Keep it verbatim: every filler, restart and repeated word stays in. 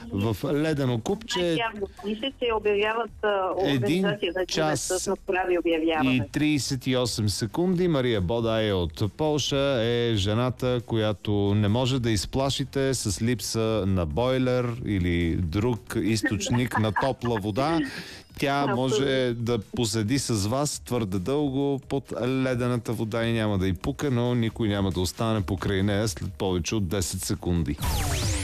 в ледено купче. Явно пише, че обявяват организация за час всъщност прави обявяване. И тридесет и осем секунди. Мария Бодай от Полша е жената, която не може да изплашите с липса на бойлер или друг източник на топла вода. Тя може да поседи с вас твърде дълго под ледената вода и няма да й пука, но никой няма да остане покрай нея след повече от десет секунди.